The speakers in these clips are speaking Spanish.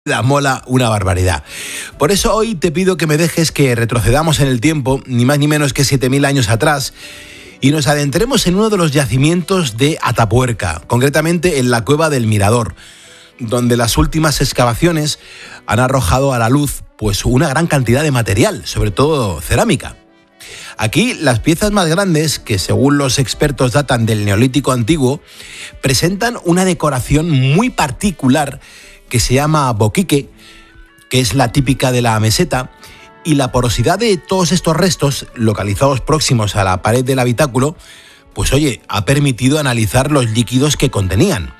La mola una barbaridad. Por eso hoy te pido que me dejes que retrocedamos en el tiempo, ni más ni menos que 7.000 años atrás, y nos adentremos en uno de los yacimientos de Atapuerca, concretamente en la Cueva del Mirador, donde las últimas excavaciones han arrojado a la luz pues una gran cantidad de material, sobre todo cerámica. Aquí las piezas más grandes, que según los expertos datan del Neolítico Antiguo, presentan una decoración muy particular que se llama boquique, que es la típica de la meseta, y la porosidad de todos estos restos, localizados próximos a la pared del habitáculo, pues oye, ha permitido analizar los líquidos que contenían.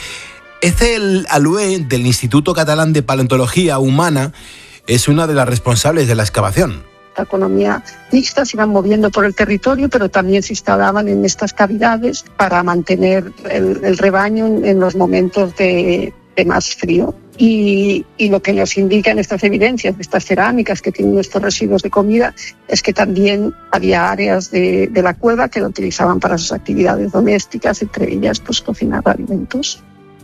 Ethel Alué, del Instituto Catalán de Paleontología Humana, es una de las responsables de la excavación. La economía mixta se iban moviendo por el territorio, pero también se instalaban en estas cavidades para mantener el rebaño en los momentos de más frío. Y lo que nos indican estas evidencias de estas cerámicas que tienen estos residuos de comida es que también había áreas de la cueva que lo utilizaban para sus actividades domésticas, entre ellas pues cocinar alimentos.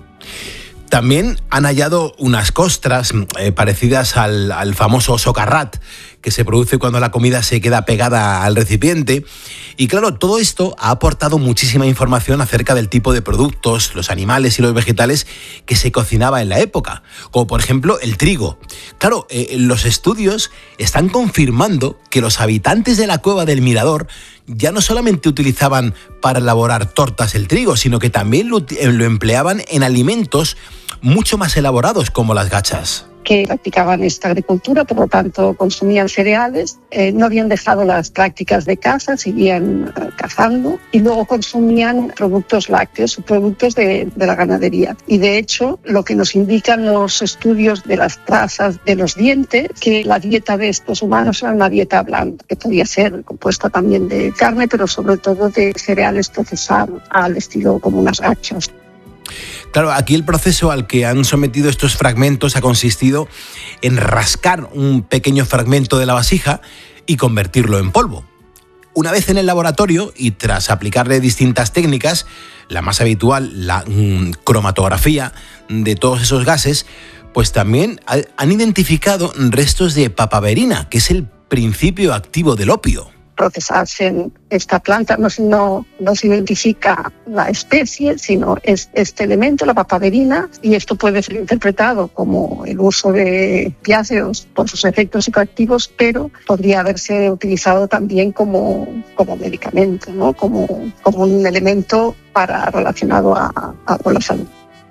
También han hallado unas costras parecidas al famoso socarrat, que se produce cuando la comida se queda pegada al recipiente. Y claro, todo esto ha aportado muchísima información acerca del tipo de productos, los animales y los vegetales que se cocinaba en la época, como por ejemplo el trigo. Claro, los estudios están confirmando que los habitantes de la Cueva del Mirador ya no solamente utilizaban para elaborar tortas el trigo, sino que también lo empleaban en alimentos mucho más elaborados como las gachas. Que practicaban esta agricultura, por lo tanto consumían cereales, no habían dejado las prácticas de caza, seguían cazando y luego consumían productos lácteos, productos de la ganadería. Y de hecho, lo que nos indican los estudios de las trazas de los dientes, que la dieta de estos humanos era una dieta blanda, que podía ser compuesta también de carne, pero sobre todo de cereales procesados, al estilo como unas gachas. Claro, aquí el proceso al que han sometido estos fragmentos ha consistido en rascar un pequeño fragmento de la vasija y convertirlo en polvo. Una vez en el laboratorio y tras aplicarle distintas técnicas, la más habitual, la cromatografía de todos esos gases, pues también han identificado restos de papaverina, que es el principio activo del opio. Procesarse en esta planta no se identifica la especie, sino es este elemento, la papaverina, y esto puede ser interpretado como el uso de opiáceos por sus efectos psicoactivos, pero podría haberse utilizado también como medicamento, ¿no? como un elemento relacionado con la salud.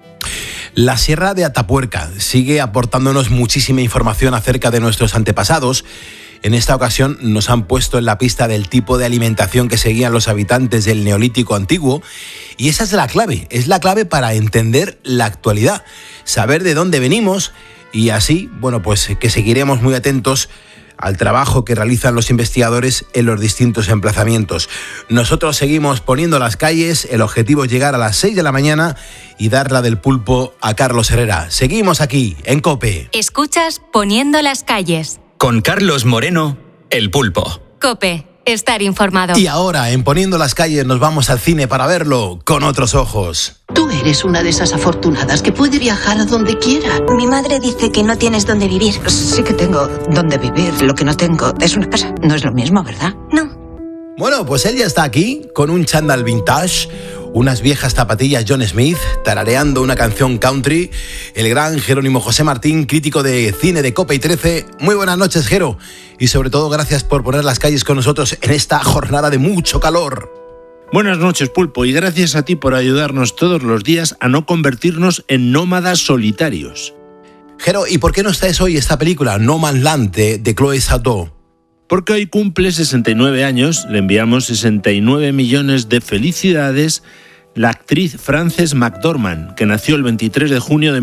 La Sierra de Atapuerca sigue aportándonos muchísima información acerca de nuestros antepasados. En esta ocasión nos han puesto en la pista del tipo de alimentación que seguían los habitantes del Neolítico Antiguo, y esa es la clave para entender la actualidad, saber de dónde venimos y así, bueno, pues que seguiremos muy atentos al trabajo que realizan los investigadores en los distintos emplazamientos. Nosotros seguimos poniendo las calles, el objetivo es llegar a las 6 de la mañana y dar la del pulpo a Carlos Herrera. Seguimos aquí, en COPE. Escuchas Poniendo las calles. Con Carlos Moreno, el pulpo. COPE, estar informado. Y ahora, en Poniendo las calles, nos vamos al cine para verlo con otros ojos. Tú eres una de esas afortunadas que puede viajar a donde quiera. Mi madre dice que no tienes dónde vivir. Sí que tengo dónde vivir. Lo que no tengo es una casa. No es lo mismo, ¿verdad? No. Bueno, pues él ya está aquí con un chándal vintage, unas viejas zapatillas John Smith, tarareando una canción country, el gran Jerónimo José Martín, crítico de cine de COPE y 13. Muy buenas noches, Jero, y sobre todo gracias por poner las calles con nosotros en esta jornada de mucho calor. Buenas noches, pulpo, y gracias a ti por ayudarnos todos los días a no convertirnos en nómadas solitarios. Jero, ¿y por qué nos traes hoy esta película, No Man's Land, de Chloé Zhao? Porque hoy cumple 69 años, le enviamos 69 millones de felicidades, la actriz Frances McDormand, que nació el 23 de junio de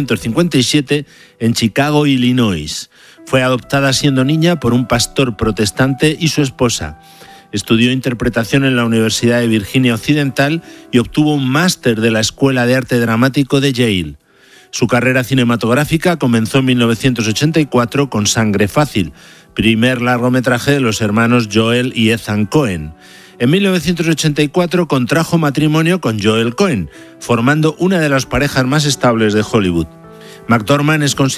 1957 en Chicago, Illinois. Fue adoptada siendo niña por un pastor protestante y su esposa. Estudió interpretación en la Universidad de Virginia Occidental y obtuvo un máster de la Escuela de Arte Dramático de Yale. Su carrera cinematográfica comenzó en 1984 con Sangre Fácil, primer largometraje de los hermanos Joel y Ethan Coen. En 1984 contrajo matrimonio con Joel Coen, formando una de las parejas más estables de Hollywood. McDormand es considerado